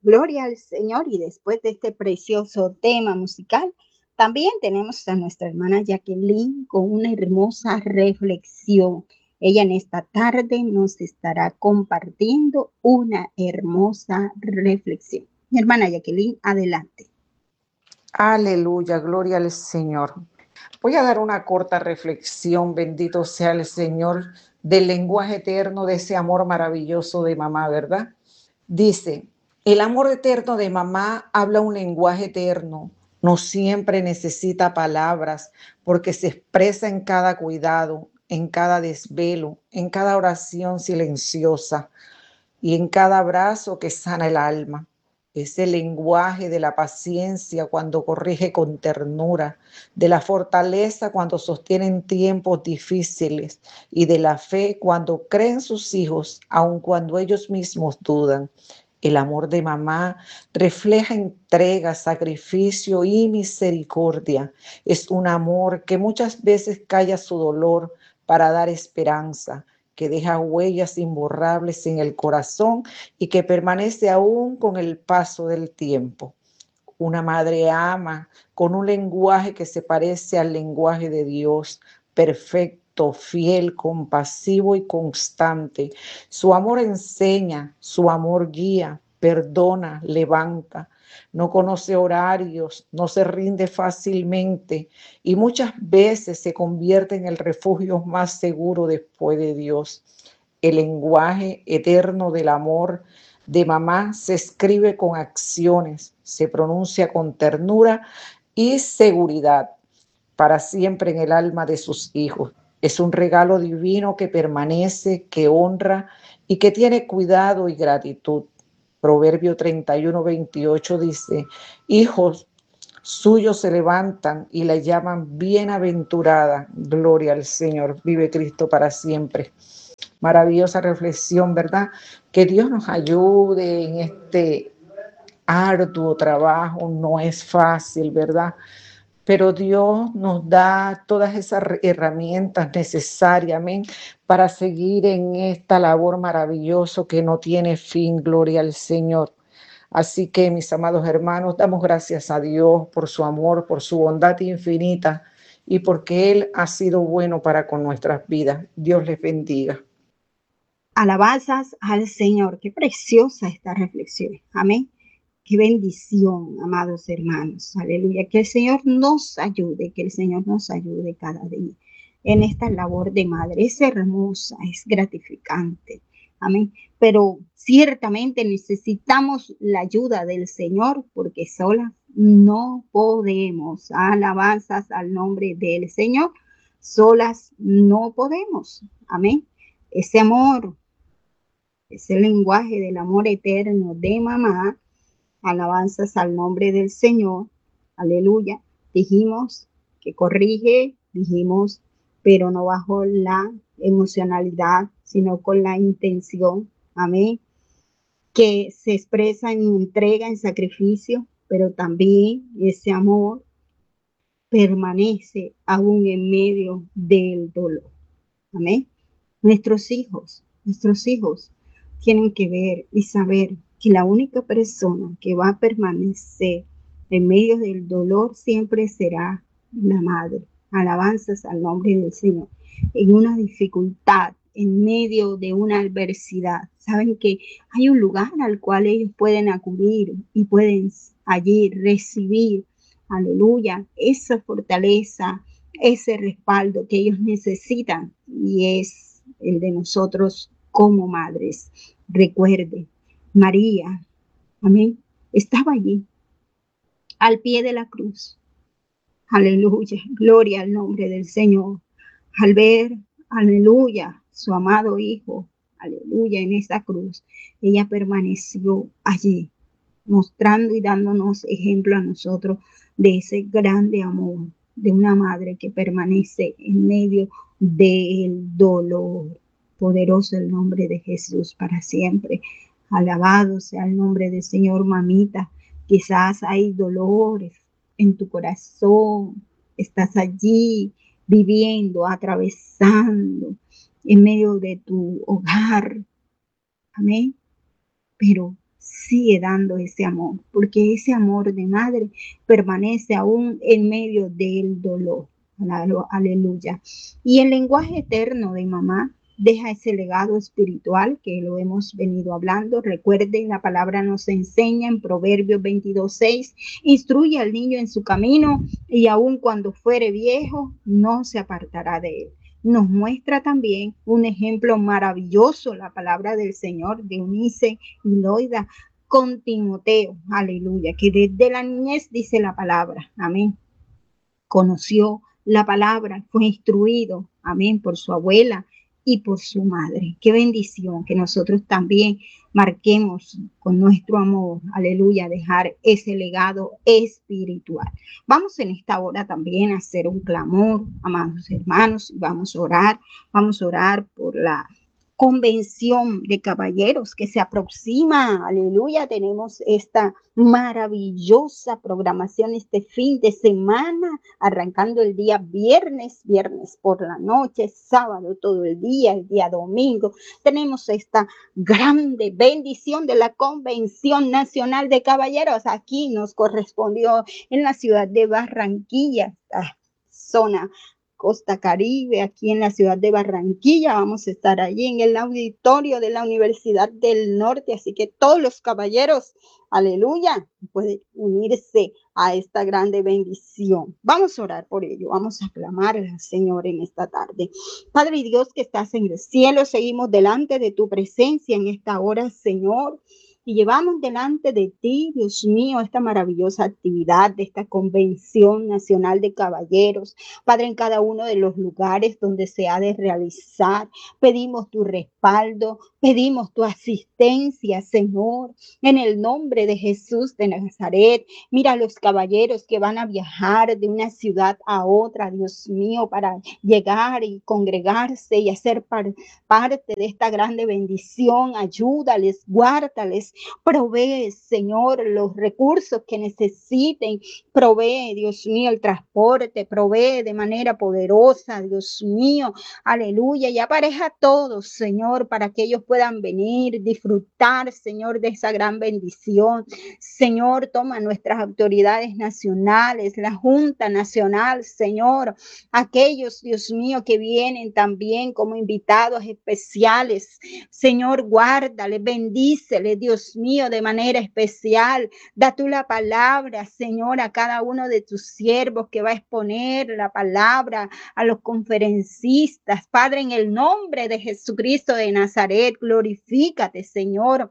Gloria al Señor. Y después de este precioso tema musical, también tenemos a nuestra hermana Jacqueline con una hermosa reflexión. Ella en esta tarde nos estará compartiendo una hermosa reflexión. Mi hermana Jacqueline, adelante. Aleluya, gloria al Señor. Voy a dar una corta reflexión, bendito sea el Señor, del lenguaje eterno de ese amor maravilloso de mamá, ¿verdad? Dice, el amor eterno de mamá habla un lenguaje eterno, no siempre necesita palabras, porque se expresa en cada cuidado, en cada desvelo, en cada oración silenciosa y en cada abrazo que sana el alma. Es el lenguaje de la paciencia cuando corrige con ternura, de la fortaleza cuando sostiene en tiempos difíciles y de la fe cuando creen sus hijos, aun cuando ellos mismos dudan. El amor de mamá refleja entrega, sacrificio y misericordia. Es un amor que muchas veces calla su dolor para dar esperanza, que deja huellas imborrables en el corazón y que permanece aún con el paso del tiempo. Una madre ama con un lenguaje que se parece al lenguaje de Dios, perfecto, fiel, compasivo y constante. Su amor enseña, su amor guía, perdona, levanta. No conoce horarios, no se rinde fácilmente y muchas veces se convierte en el refugio más seguro después de Dios. El lenguaje eterno del amor de mamá se escribe con acciones, se pronuncia con ternura y seguridad para siempre en el alma de sus hijos. Es un regalo divino que permanece, que honra y que tiene cuidado y gratitud. Proverbio 31:28 dice, hijos suyos se levantan y la llaman bienaventurada. Gloria al Señor. Vive Cristo para siempre. Maravillosa reflexión, ¿verdad? Que Dios nos ayude en este arduo trabajo, no es fácil, ¿verdad? Pero Dios nos da todas esas herramientas necesarias, amén, para seguir en esta labor maravillosa que no tiene fin, gloria al Señor. Así que, mis amados hermanos, damos gracias a Dios por su amor, por su bondad infinita y porque Él ha sido bueno para con nuestras vidas. Dios les bendiga. Alabanzas al Señor. Qué preciosa esta reflexión. Amén. Qué bendición, amados hermanos. Aleluya. Que el Señor nos ayude, que el Señor nos ayude cada día en esta labor de madre. Es hermosa, es gratificante. Amén. Pero ciertamente necesitamos la ayuda del Señor porque solas no podemos. Alabanzas al nombre del Señor. Solas no podemos. Amén. Ese amor, ese lenguaje del amor eterno de mamá. Alabanzas al nombre del Señor. Aleluya. Dijimos que corrige, dijimos, pero no bajo la emocionalidad, sino con la intención. Amén. Que se expresa en entrega, en sacrificio, pero también ese amor permanece aún en medio del dolor. Amén. Nuestros hijos tienen que ver y saber que la única persona que va a permanecer en medio del dolor siempre será la madre. Alabanzas al nombre del Señor. En una dificultad, en medio de una adversidad, saben que hay un lugar al cual ellos pueden acudir y pueden allí recibir, aleluya, esa fortaleza, ese respaldo que ellos necesitan y es el de nosotros como madres. Recuerde, María, amén, estaba allí al pie de la cruz. Aleluya, gloria al nombre del Señor. Al ver, aleluya, su amado Hijo, aleluya, en esa cruz, ella permaneció allí, mostrando y dándonos ejemplo a nosotros de ese grande amor de una madre que permanece en medio del dolor. Poderoso el nombre de Jesús para siempre. Alabado sea el nombre del Señor, mamita. Quizás hay dolores en tu corazón. Estás allí viviendo, atravesando en medio de tu hogar. Amén. Pero sigue dando ese amor, porque ese amor de madre permanece aún en medio del dolor. Aleluya. Y el lenguaje eterno de mamá deja ese legado espiritual que lo hemos venido hablando. Recuerden, la palabra nos enseña en Proverbios 22:6, instruye al niño en su camino y aun cuando fuere viejo, no se apartará de él. Nos muestra también un ejemplo maravilloso, la palabra del Señor de Eunice y Loida con Timoteo, aleluya, que desde la niñez dice la palabra, amén, conoció la palabra, fue instruido, amén, por su abuela y por su madre. Qué bendición que nosotros también marquemos con nuestro amor, aleluya, dejar ese legado espiritual. Vamos en esta hora también a hacer un clamor, amados hermanos, vamos a orar por la convención de caballeros que se aproxima, aleluya, tenemos esta maravillosa programación este fin de semana, arrancando el día viernes por la noche, sábado todo el día domingo, tenemos esta grande bendición de la Convención Nacional de Caballeros, aquí nos correspondió en la ciudad de Barranquilla, esta zona Costa Caribe, aquí en la ciudad de Barranquilla. Vamos a estar allí en el auditorio de la Universidad del Norte, así que todos los caballeros, aleluya, pueden unirse a esta grande bendición. Vamos a orar por ello, vamos a clamar al Señor en esta tarde. Padre Dios que estás en el cielo, seguimos delante de tu presencia en esta hora, Señor. Y llevamos delante de ti, Dios mío, esta maravillosa actividad de esta Convención Nacional de Caballeros. Padre, en cada uno de los lugares donde se ha de realizar, pedimos tu respaldo, pedimos tu asistencia, Señor, en el nombre de Jesús de Nazaret. Mira a los caballeros que van a viajar de una ciudad a otra, Dios mío, para llegar y congregarse y hacer parte de esta grande bendición. Ayúdales, guárdales, provee, Señor, los recursos que necesiten, provee, Dios mío, el transporte, provee de manera poderosa, Dios mío, aleluya, y apareja a todos, Señor, para que ellos puedan venir, disfrutar, Señor, de esa gran bendición. Señor, toma nuestras autoridades nacionales, la Junta Nacional, Señor, aquellos, Dios mío, que vienen también como invitados especiales, Señor, guárdale, bendícele, Dios mío, de manera especial. Da tú la palabra, Señor, a cada uno de tus siervos que va a exponer la palabra, a los conferencistas. Padre, en el nombre de Jesucristo de Nazaret, glorifícate, Señor.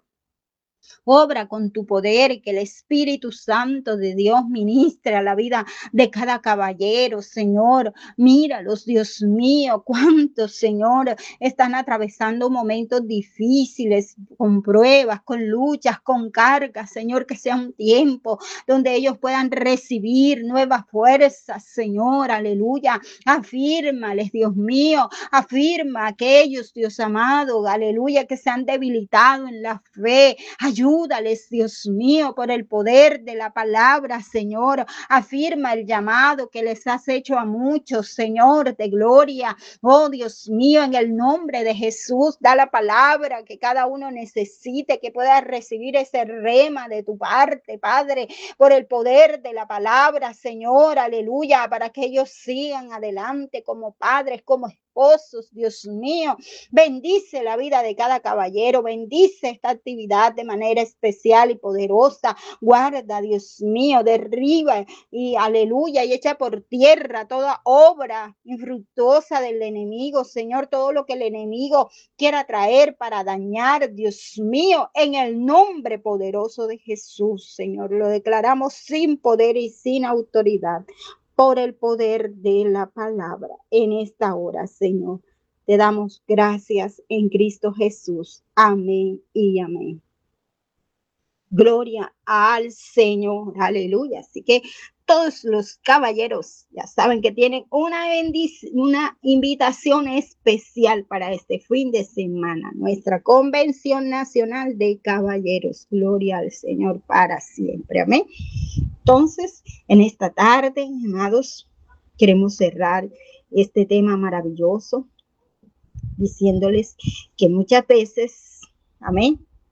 Obra con tu poder, que el Espíritu Santo de Dios ministre a la vida de cada caballero, Señor. Míralos, Dios mío, cuántos, Señor, están atravesando momentos difíciles, con pruebas, con luchas, con cargas, Señor, que sea un tiempo donde ellos puedan recibir nuevas fuerzas, Señor, aleluya. Afírmales, Dios mío, afirma a aquellos, Dios amado, aleluya, que se han debilitado en la fe. Ayúdales, Dios mío, por el poder de la palabra, Señor. Afirma el llamado que les has hecho a muchos, Señor, de gloria. Oh, Dios mío, en el nombre de Jesús, da la palabra que cada uno necesite, que pueda recibir ese rema de tu parte, Padre, por el poder de la palabra, Señor, aleluya, para que ellos sigan adelante como padres, como esposos, Dios mío. Bendice la vida de cada caballero, bendice esta actividad de manera especial y poderosa. Guarda, Dios mío, derriba y aleluya, y echa por tierra toda obra infructuosa del enemigo, Señor, todo lo que el enemigo quiera traer para dañar, Dios mío, en el nombre poderoso de Jesús, Señor, lo declaramos sin poder y sin autoridad, por el poder de la palabra en esta hora, Señor. Te damos gracias en Cristo Jesús. Amén y amén. Gloria al Señor. Aleluya. Así que todos los caballeros ya saben que tienen una invitación especial para este fin de semana. Nuestra Convención Nacional de Caballeros. Gloria al Señor para siempre. Amén. Entonces, en esta tarde, amados, queremos cerrar este tema maravilloso diciéndoles que muchas veces, amén,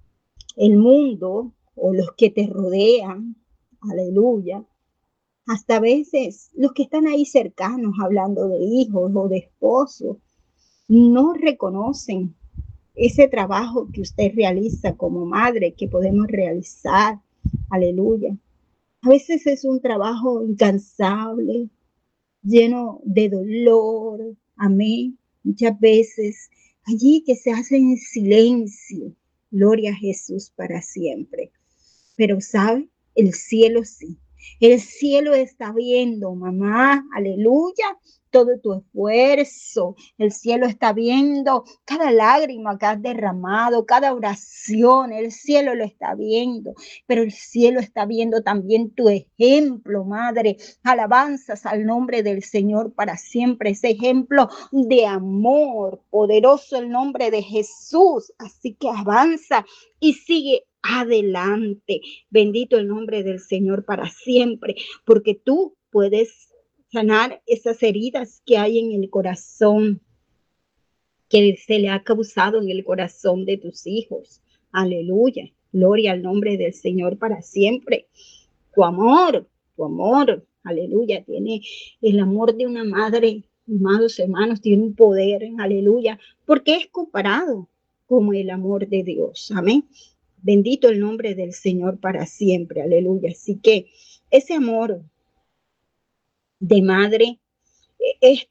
el mundo o los que te rodean, aleluya, hasta a veces los que están ahí cercanos hablando de hijos o de esposos, no reconocen ese trabajo que usted realiza como madre, que podemos realizar, aleluya. A veces es un trabajo incansable, lleno de dolor, amén. Muchas veces allí que se hace en silencio, gloria a Jesús para siempre. Pero sabe, el cielo sí. El cielo está viendo, mamá, aleluya, todo tu esfuerzo. El cielo está viendo cada lágrima que has derramado, cada oración. El cielo lo está viendo, pero el cielo está viendo también tu ejemplo, madre. Alabanzas al nombre del Señor para siempre. Ese ejemplo de amor, poderoso el nombre de Jesús. Así que avanza y sigue adelante. Bendito el nombre del Señor para siempre, porque tú puedes sanar esas heridas que hay en el corazón, que se le ha causado en el corazón de tus hijos. Aleluya. Gloria al nombre del Señor para siempre. Tu amor, aleluya, tiene el amor de una madre, amados hermanos, tiene un poder, aleluya, porque es comparado como el amor de Dios. Amén. Bendito el nombre del Señor para siempre, aleluya. Así que ese amor de madre es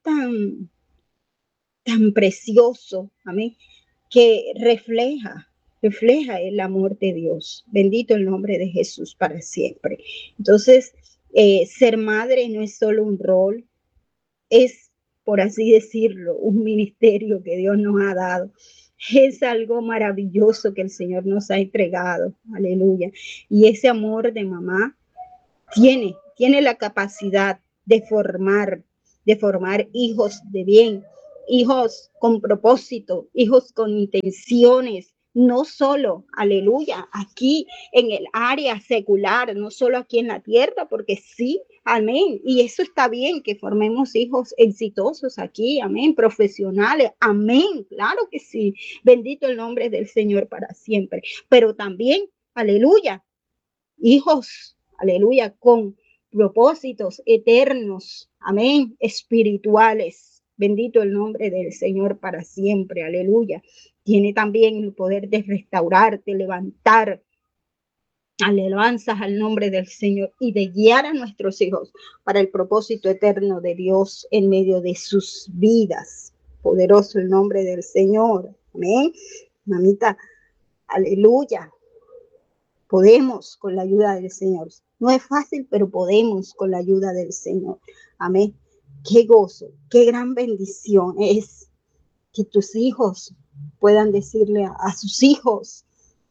tan precioso, amén, que refleja el amor de Dios. Bendito el nombre de Jesús para siempre. Entonces, ser madre no es solo un rol, es, por así decirlo, un ministerio que Dios nos ha dado. Es algo maravilloso que el Señor nos ha entregado. Aleluya. Y ese amor de mamá tiene la capacidad de formar hijos de bien, hijos con propósito, hijos con intenciones, no solo, aleluya, aquí en el área secular, no solo aquí en la tierra, porque sí, amén, y eso está bien, que formemos hijos exitosos aquí, amén, profesionales, amén, claro que sí, bendito el nombre del Señor para siempre, pero también, aleluya, hijos, aleluya, con propósitos eternos, amén, espirituales. Bendito el nombre del Señor para siempre, aleluya. Tiene también el poder de restaurarte, levantar, alabanzas al nombre del Señor y de guiar a nuestros hijos para el propósito eterno de Dios en medio de sus vidas. Poderoso el nombre del Señor. Amén. Mamita, aleluya. Podemos con la ayuda del Señor. No es fácil, pero podemos con la ayuda del Señor. Amén. Qué gozo, qué gran bendición es que tus hijos puedan decirle a sus hijos,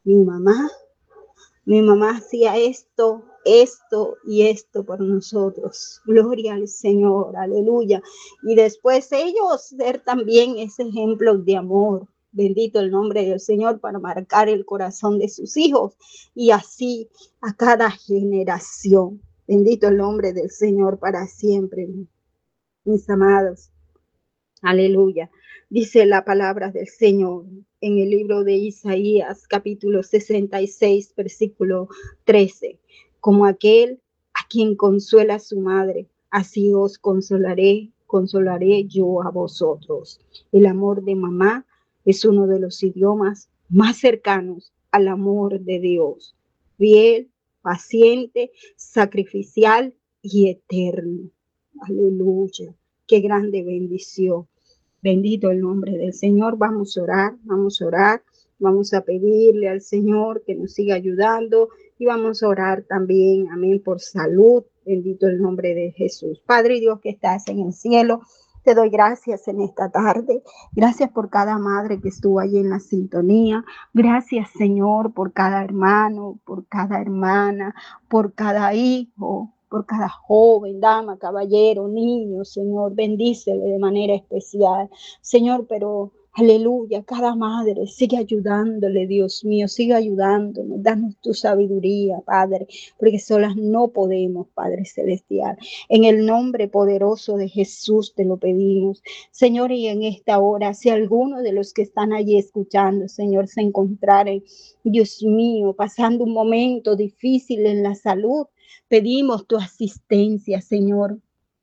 mi mamá hacía esto y esto por nosotros. Gloria al Señor, aleluya. Y después ellos ser también ese ejemplo de amor. Bendito el nombre del Señor para marcar el corazón de sus hijos y así a cada generación. Bendito el nombre del Señor para siempre, mis amados. Aleluya. Dice la palabra del Señor en el libro de Isaías, capítulo 66, versículo 13. Como aquel a quien consuela su madre, así os consolaré yo a vosotros. El amor de mamá es uno de los idiomas más cercanos al amor de Dios. Fiel, paciente, sacrificial y eterno. Aleluya. Qué grande bendición. Bendito el nombre del Señor. Vamos a orar, vamos a orar, vamos a pedirle al Señor que nos siga ayudando y vamos a orar también, amén, por salud. Bendito el nombre de Jesús. Padre Dios que estás en el cielo, te doy gracias en esta tarde. Gracias por cada madre que estuvo allí en la sintonía. Gracias, Señor, por cada hermano, por cada hermana, por cada hijo, por cada joven, dama, caballero, niño, Señor, bendícele de manera especial, Señor, pero Aleluya, cada madre, sigue ayudándole, Dios mío, sigue ayudándonos, danos tu sabiduría, Padre, porque solas no podemos, Padre Celestial. En el nombre poderoso de Jesús te lo pedimos, Señor, y en esta hora, si alguno de los que están allí escuchando, Señor, se encontrara, Dios mío, pasando un momento difícil en la salud, pedimos tu asistencia, Señor.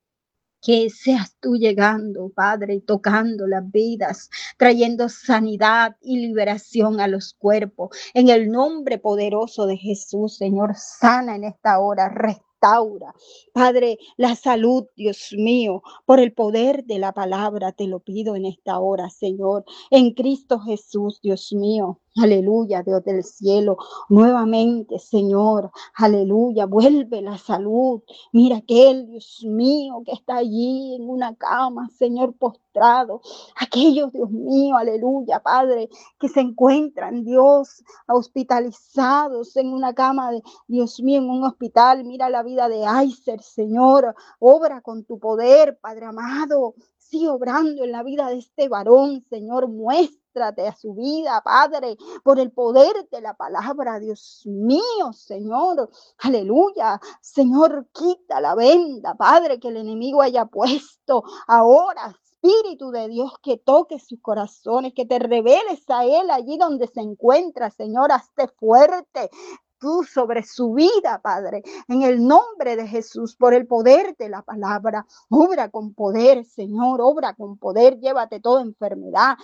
Que seas tú llegando, Padre, y tocando las vidas, trayendo sanidad y liberación a los cuerpos. En el nombre poderoso de Jesús, Señor, sana en esta hora, restaura. Padre, la salud, Dios mío, por el poder de la palabra, te lo pido en esta hora, Señor. En Cristo Jesús, Dios mío. Aleluya, Dios del cielo. Nuevamente, Señor. Aleluya, vuelve la salud. Mira aquel, Dios mío, que está allí en una cama, Señor, postrado. Aquellos, Dios mío, aleluya, Padre, que se encuentran, Dios, hospitalizados en una cama, de Dios mío, en un hospital. Mira la vida de Aiser, Señor. Obra con tu poder, Padre amado. Sigue obrando en la vida de este varón, Señor. Muéstrate a su vida, Padre, por el poder de la palabra, Dios mío, Señor. Aleluya. Señor, quita la venda, Padre, que el enemigo haya puesto ahora. Espíritu de Dios, que toque sus corazones, que te reveles a él allí donde se encuentra, Señor. Hazte fuerte tú sobre su vida, Padre, en el nombre de Jesús, por el poder de la palabra. Obra con poder, Señor, obra con poder. Llévate toda enfermedad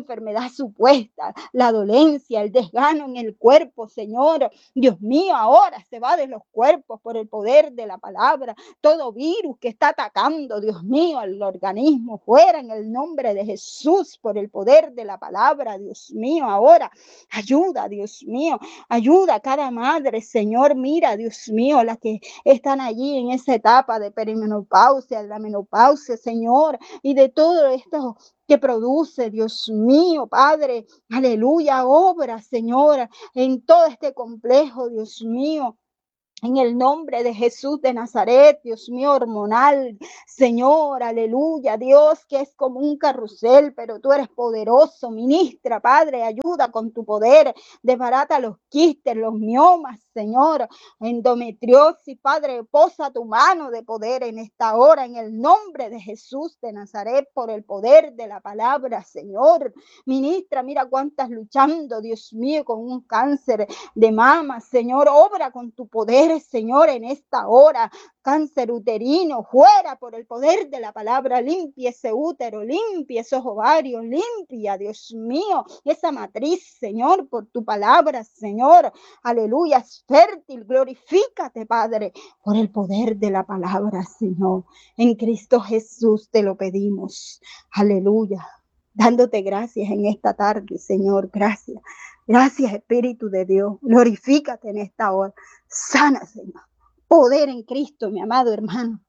supuesta, la dolencia, el desgano en el cuerpo, Señor. Dios mío, ahora se va de los cuerpos por el poder de la palabra. Todo virus que está atacando, Dios mío, al organismo, fuera en el nombre de Jesús, por el poder de la palabra, Dios mío, ahora. Ayuda, Dios mío, ayuda a cada madre, Señor. Mira, Dios mío, las que están allí en esa etapa de perimenopausia, la menopausia, Señor, y de todo esto que produce, Dios mío, Padre, aleluya, obra, Señor, en todo este complejo, Dios mío. En el nombre de Jesús de Nazaret, Dios mío, hormonal, Señor, aleluya, Dios, que es como un carrusel, pero tú eres poderoso, ministra, Padre, ayuda con tu poder, desbarata los quistes, los miomas, Señor, endometriosis, Padre, posa tu mano de poder en esta hora, en el nombre de Jesús de Nazaret, por el poder de la palabra, Señor, ministra, mira cuántas luchando, Dios mío, con un cáncer de mama, Señor, obra con tu poder, Señor, en esta hora. Cáncer uterino, fuera por el poder de la palabra. Limpia ese útero, limpia esos ovarios, limpia, Dios mío, esa matriz, Señor, por tu palabra, Señor. Aleluya, es fértil, glorifícate, Padre, por el poder de la palabra, Señor. En Cristo Jesús te lo pedimos. Aleluya. Dándote gracias en esta tarde, Señor, gracias. Gracias, Espíritu de Dios. Glorifícate en esta hora. Sana, Señor. Poder en Cristo, mi amado hermano.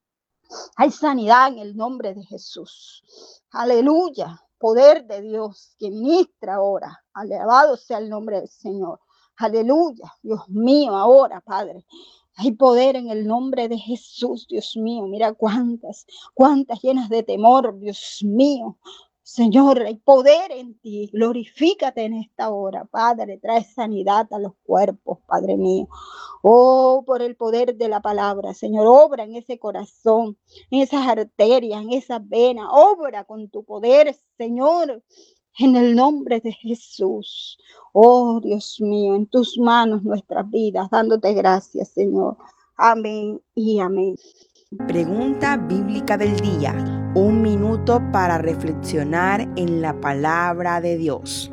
Hay sanidad en el nombre de Jesús. Aleluya. Poder de Dios que ministra ahora. Alabado sea el nombre del Señor. Aleluya. Dios mío, ahora, Padre. Hay poder en el nombre de Jesús, Dios mío. Mira cuántas llenas de temor, Dios mío. Señor, hay poder en ti. Glorifícate en esta hora, Padre. Trae sanidad a los cuerpos, Padre mío. Oh, por el poder de la palabra, Señor, obra en ese corazón, en esas arterias, en esas venas. Obra con tu poder, Señor, en el nombre de Jesús. Oh, Dios mío, en tus manos nuestras vidas, dándote gracias, Señor. Amén y amén. Pregunta bíblica del día. Un minuto para reflexionar en la palabra de Dios.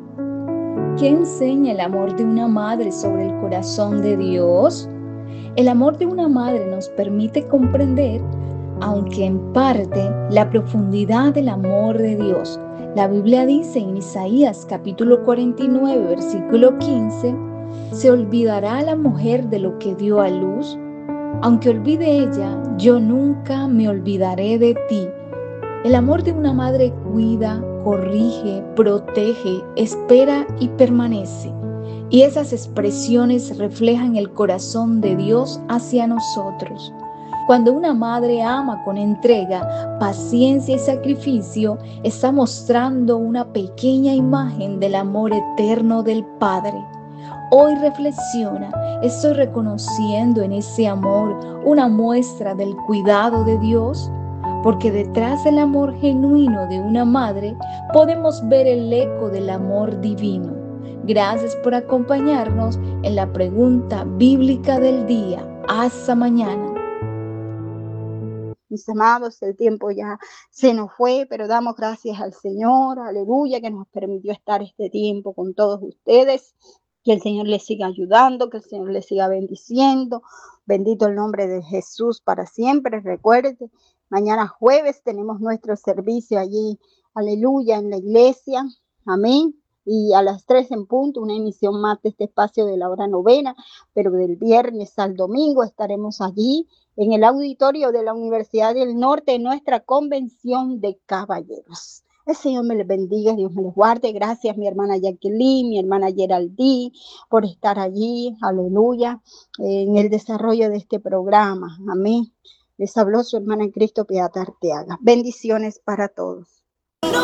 ¿Qué enseña el amor de una madre sobre el corazón de Dios? El amor de una madre nos permite comprender, aunque en parte, la profundidad del amor de Dios. La Biblia dice en Isaías capítulo 49, versículo 15, ¿se olvidará la mujer de lo que dio a luz? Aunque olvide ella, yo nunca me olvidaré de ti. El amor de una madre cuida, corrige, protege, espera y permanece. Y esas expresiones reflejan el corazón de Dios hacia nosotros. Cuando una madre ama con entrega, paciencia y sacrificio, está mostrando una pequeña imagen del amor eterno del Padre. Hoy reflexiona, ¿estoy reconociendo en ese amor una muestra del cuidado de Dios? Porque detrás del amor genuino de una madre podemos ver el eco del amor divino. Gracias por acompañarnos en la pregunta bíblica del día. Hasta mañana. Mis amados, el tiempo ya se nos fue, pero damos gracias al Señor, aleluya, que nos permitió estar este tiempo con todos ustedes. Que el Señor les siga ayudando, que el Señor les siga bendiciendo. Bendito el nombre de Jesús para siempre. Recuerde, mañana jueves tenemos nuestro servicio allí, aleluya, en la iglesia. Amén. Y a las 3 en punto, una emisión más de este espacio de la hora novena, pero del viernes al domingo estaremos allí en el auditorio de la Universidad del Norte en nuestra convención de caballeros. El Señor me les bendiga, Dios me les guarde. Gracias, mi hermana Jacqueline, mi hermana Geraldine, por estar allí, aleluya, en el desarrollo de este programa. Amén. Les habló su hermana en Cristo, Piedad Arteaga. Bendiciones para todos.